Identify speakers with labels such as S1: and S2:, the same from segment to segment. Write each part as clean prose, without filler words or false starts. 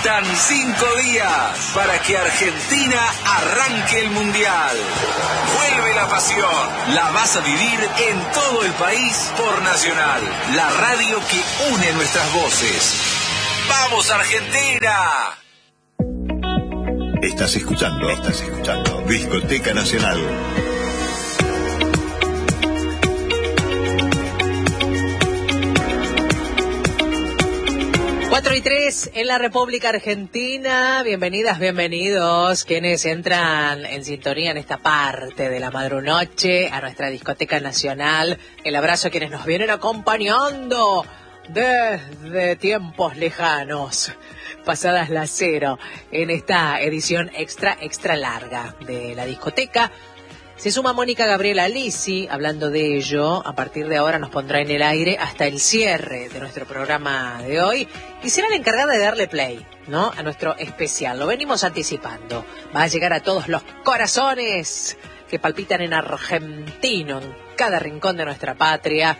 S1: Faltan 5 días para que Argentina arranque el Mundial. Vuelve la pasión. La vas a vivir en todo el país por Nacional, la radio que une nuestras voces. ¡Vamos, Argentina!
S2: Estás escuchando Discoteca Nacional.
S3: Cuatro y 3 en la República Argentina. Bienvenidas, bienvenidos quienes entran en sintonía en esta parte de la madrunoche a nuestra Discoteca Nacional. El abrazo a quienes nos vienen acompañando desde tiempos lejanos, pasadas las 0, en esta edición extra larga de la discoteca. Se suma Mónica Gabriela Lisi, hablando de ello. A partir de ahora nos pondrá en el aire hasta el cierre de nuestro programa de hoy. Y será la encargada de darle play, ¿no?, a nuestro especial. Lo venimos anticipando. Va a llegar a todos los corazones que palpitan en argentino, en cada rincón de nuestra patria.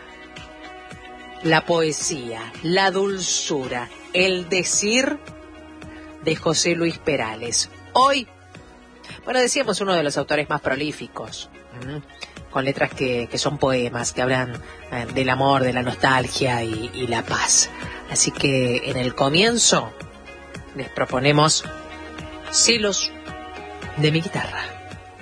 S3: La poesía, la dulzura, el decir de José Luis Perales. Hoy, bueno, decíamos, uno de los autores más prolíficos, con letras que son poemas, que hablan del amor, de la nostalgia y la paz. Así que en el comienzo les proponemos Celos de mi guitarra.